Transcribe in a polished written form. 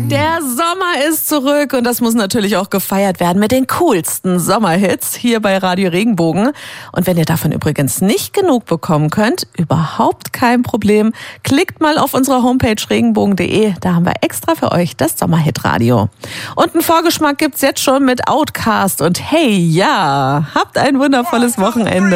Der Sommer ist zurück und das muss natürlich auch gefeiert werden mit den coolsten Sommerhits hier bei Radio Regenbogen. Und wenn ihr davon übrigens nicht genug bekommen könnt, überhaupt kein Problem. Klickt mal auf unsere Homepage regenbogen.de, da haben wir extra für euch das Sommerhitradio. Und einen Vorgeschmack gibt's jetzt schon mit Outkast und hey, ja, habt ein wundervolles Wochenende.